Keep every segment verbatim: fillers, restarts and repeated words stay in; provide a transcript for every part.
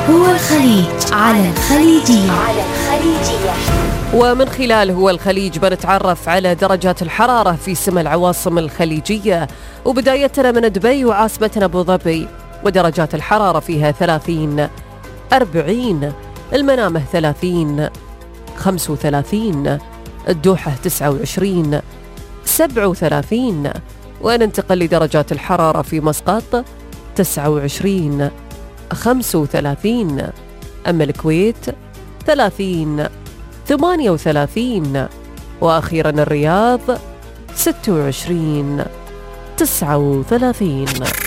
هو الخليج على الخليجية. على الخليجية. ومن خلال هو الخليج بنتعرف على درجات الحرارة في سما العواصم الخليجية، وبدايتنا من دبي وعاصمتنا أبو ظبي، ودرجات الحرارة فيها ثلاثين، أربعين، المنامة ثلاثين، خمسة وثلاثين، الدوحة تسعة وعشرين، سبعة وثلاثين، وننتقل لدرجات الحرارة في مسقط تسعة وعشرين، خمسة وثلاثين، أما الكويت ثلاثين، ثمانية وثلاثين، وأخيرا الرياض ستة وعشرين، تسعة وثلاثين.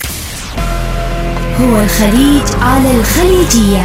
هو الخليج على الخليجية.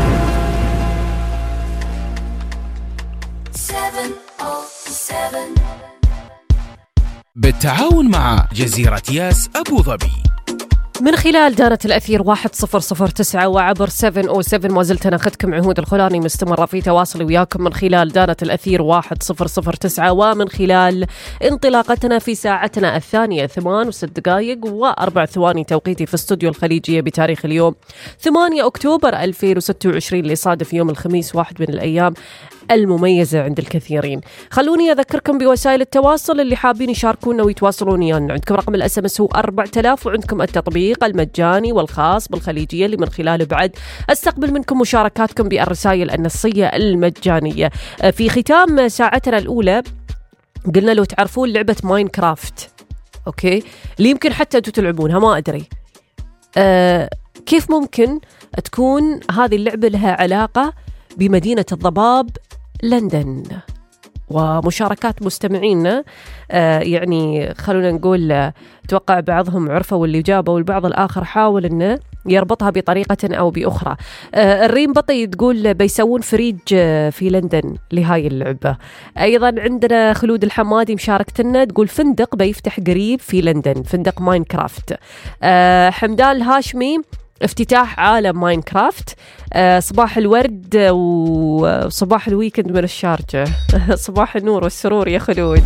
بالتعاون مع جزيرة ياس أبو ظبي من خلال دارة الأثير واحد صفر صفر تسعة وعبر سبعة أو سبعة. ما زلت أنا أخذكم عهود الخلاني مستمرة في تواصلي وياكم من خلال دارة الأثير واحد صفر صفر تسعة، ومن خلال انطلاقتنا في ساعتنا الثانية ثمان وست دقائق وأربع ثواني توقيتي في استوديو الخليجية بتاريخ اليوم ثمانية أكتوبر ألفين وستة وعشرين، اللي صادف يوم الخميس، واحد من الأيام المميزة عند الكثيرين. خلوني أذكركم بوسائل التواصل اللي حابين يشاركونا ويتواصلون ويانا. عندكم رقم الاس ام اس هو أربعة آلاف، وعندكم التطبيق المجاني والخاص بالخليجية اللي من خلاله بعد استقبل منكم مشاركاتكم بالرسائل النصية المجانية. في ختام ساعتنا الأولى قلنا لو تعرفون لعبة ماينكرافت، أوكي، اللي يمكن حتى أنتوا تلعبونها، ما أدري أه كيف ممكن تكون هذه اللعبة لها علاقة بمدينة الضباب لندن. ومشاركات مستمعينا آه يعني خلونا نقول آه توقع بعضهم عرفوا واللي جابوا، والبعض الآخر حاول أنه يربطها بطريقة أو بأخرى. آه الريم بطي تقول بيسوون فريج آه في لندن لهاي اللعبة. أيضا عندنا خلود الحمادي مشاركتنا تقول فندق بيفتح قريب في لندن، فندق ماينكرافت. آه حمدان الهاشمي افتتاح عالم ماينكرافت. آه صباح الورد وصباح الويكند من الشارجة. صباح النور والسرور يا خلود.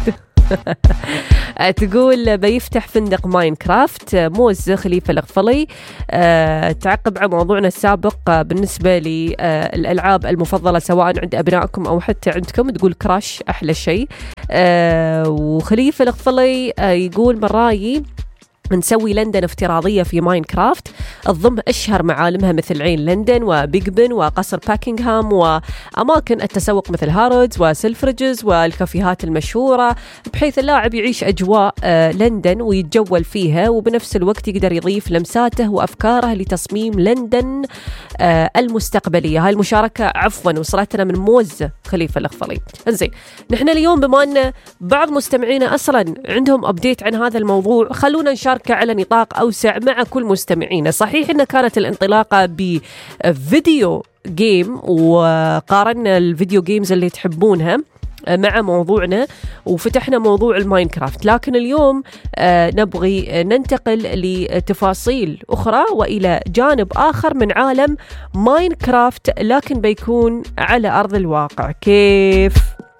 تقول بيفتح فندق ماينكرافت. موز خليفة الغفلي أه تعقب على موضوعنا السابق بالنسبة للألعاب المفضلة سواء عند أبنائكم أو حتى عندكم، تقول كراش أحلى شيء. أه وخليفة الغفلي أه يقول من رأيي نسوي لندن افتراضية في ماينكرافت تضم أشهر معالمها مثل عين لندن وبيج بن وقصر باكنغهام وأماكن التسوق مثل هارودز وسيلفريدجز والكافيهات المشهورة، بحيث اللاعب يعيش أجواء آه لندن ويتجول فيها، وبنفس الوقت يقدر يضيف لمساته وأفكاره لتصميم لندن آه المستقبلية. هاي المشاركة عفوا وصلتنا من موز خليفة الأخفلي. انزين، نحن اليوم بما أن بعض مستمعينا أصلا عندهم أبديت عن هذا الموضوع، خلونا نشارك على نطاق أوسع مع كل مستمعينا. صحيح إن كانت الانطلاقة بفيديو جيم وقارنا الفيديو جيمز اللي تحبونها مع موضوعنا وفتحنا موضوع الماينكرافت، لكن اليوم آه نبغي ننتقل لتفاصيل أخرى وإلى جانب آخر من عالم ماينكرافت، لكن بيكون على أرض الواقع. كيف؟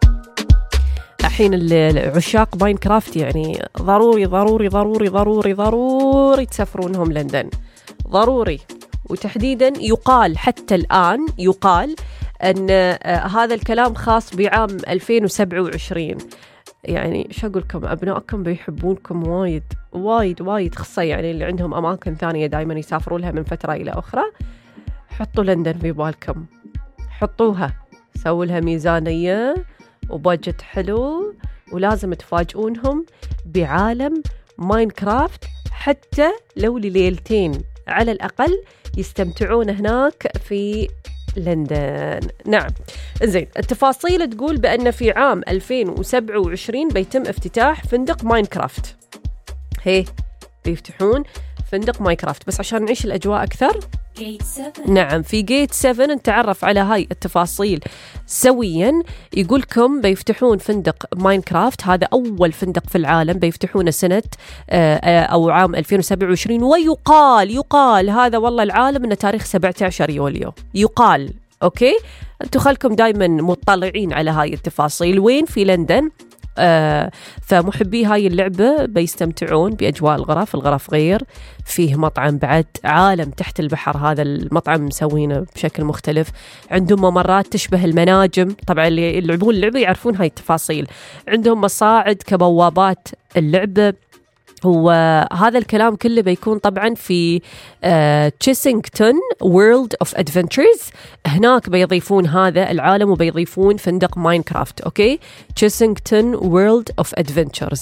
الحين العشاق ماينكرافت يعني ضروري ضروري ضروري ضروري ضروري تسافرونهم لندن، ضروري. وتحديدا يقال حتى الآن يقال أن هذا الكلام خاص بعام ألفين وسبعة وعشرين. يعني شو أقول لكم، أبنائكم بيحبونكم وايد وايد وايد، خاصة يعني اللي عندهم أماكن ثانية دائما يسافروا لها من فترة إلى أخرى. حطوا لندن في بالكم، حطوها، سووا لها ميزانية وبادجت حلو، ولازم تفاجئونهم بعالم ماينكرافت حتى لو لليلتين على الأقل يستمتعون هناك في لندن. نعم، إنزين، التفاصيل تقول بأن في عام ألفين وسبعة وعشرين بيتم افتتاح فندق ماينكرافت. هي بيفتحون فندق ماينكرافت، بس عشان نعيش الأجواء أكثر نعم في جيت سبعة نتعرف على هاي التفاصيل سويا. يقولكم بيفتحون فندق ماينكرافت، هذا أول فندق في العالم بيفتحونه سنة أو عام ألفين وسبعة وعشرين، ويقال يقال هذا والله العالم إنه تاريخ سبعة عشر يوليو يقال. أوكي، أنتوا خلكم دايما مطلعين على هاي التفاصيل. وين؟ في لندن. آه فمحبي هاي اللعبة بيستمتعون بأجواء الغرف. الغرف غير، فيه مطعم بعد عالم تحت البحر، هذا المطعم مسوينه بشكل مختلف. عندهم ممرات تشبه المناجم، طبعا اللي يلعبون اللعبة يعرفون هاي التفاصيل. عندهم مصاعد كبوابات اللعبة. وهذا الكلام كله بيكون طبعا في تشيسينغتون وورلد اوف ادفنتشرز. هناك بيضيفون هذا العالم وبيضيفون فندق ماينكرافت. اوكي، تشيسينغتون وورلد اوف ادفنتشرز.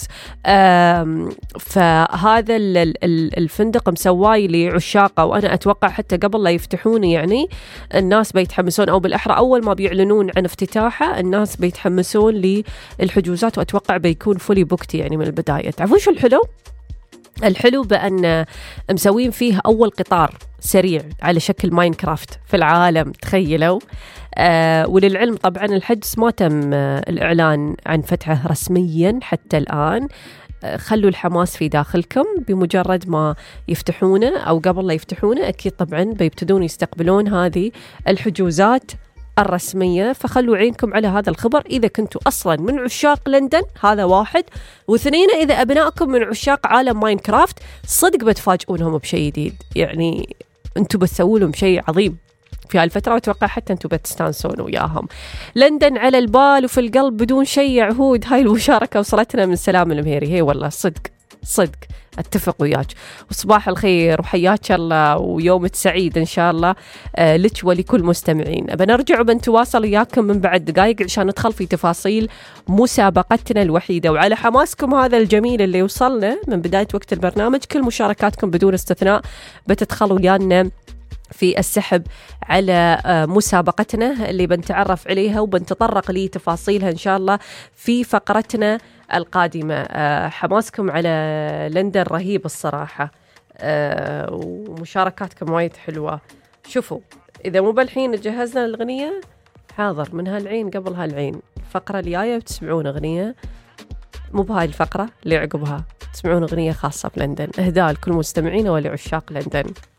فهذا الفندق مسواي لعشاقه، وانا اتوقع حتى قبل لا يفتحونه يعني الناس بيتحمسون، او بالاحرى اول ما بيعلنون عن افتتاحه الناس بيتحمسون للحجوزات، واتوقع بيكون فولي بوكت يعني من البدايه. تعرفون شو الحلو؟ الحلو بأن مسوين فيه أول قطار سريع على شكل ماينكرافت في العالم، تخيلوا. آه وللعلم طبعا الحجز ما تم آه الإعلان عن فتحه رسميا حتى الآن. آه خلوا الحماس في داخلكم، بمجرد ما يفتحونه أو قبل لا يفتحونه أكيد طبعا بيبتدون يستقبلون هذه الحجوزات الرسمية. فخلوا عينكم على هذا الخبر إذا كنتوا أصلا من عشاق لندن، هذا واحد. واثنين، إذا أبنائكم من عشاق عالم ماينكرافت صدق بتفاجئونهم بشيء جديد، يعني أنتوا بتسووا لهم شيء عظيم في هالفترة، وأتوقع حتى أنتوا بتستانسون وياهم. لندن على البال وفي القلب بدون شيء يعهود. هاي المشاركة وصلتنا من سلام المهيري. هي والله صدق صدق اتفق وياك. وصباح الخير وحياك الله ويومك سعيد ان شاء الله آه لك ولكل مستمعين. بنرجع وبنتواصل وياكم من بعد دقائق عشان ندخل في تفاصيل مسابقتنا الوحيدة. وعلى حماسكم هذا الجميل اللي وصلنا من بداية وقت البرنامج، كل مشاركاتكم بدون استثناء بتدخل ويانا في السحب على مسابقتنا اللي بنتعرف عليها وبنتطرق لتفاصيلها إن شاء الله في فقرتنا القادمة. حماسكم على لندن رهيب الصراحة، ومشاركاتكم وايد حلوة. شوفوا، إذا مو بالحين جهزنا الأغنية، حاضر من هالعين قبل هالعين الفقرة الجاية بتسمعون أغنية، مو بهاي الفقرة اللي عقبها تسمعون أغنية خاصة بلندن، إهداء لكل مستمعين ولعشاق لندن.